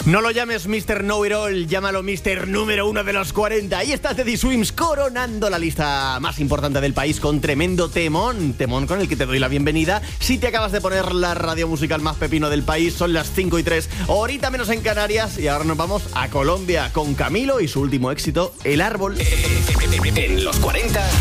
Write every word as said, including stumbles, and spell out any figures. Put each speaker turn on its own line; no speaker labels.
No lo llames mister Know It All, llámalo mister Número Uno de los cuarenta. Ahí está Teddy Swims coronando la lista más importante del país con tremendo temón. Temón con el que te doy la bienvenida. Si te acabas de poner la radio musical más pepino del país, son las cinco y tres, horita menos en Canarias. Y ahora nos vamos a Colombia con Camilo y su último éxito, El Árbol.
En los cuarenta,